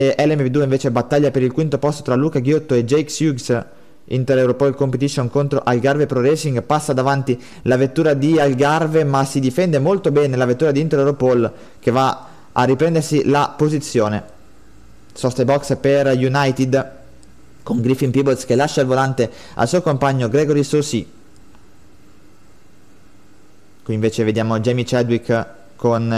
LMP2 invece battaglia per il quinto posto tra Luca Ghiotto e Jake Hughes. Inter Europol Competition contro Algarve Pro Racing, passa davanti la vettura di Algarve, ma si difende molto bene la vettura di Inter Europol, che va a riprendersi la posizione. Sosta box per United con Griffin Peebles che lascia il volante al suo compagno Gregory Saucy. Qui invece vediamo Jamie Chadwick con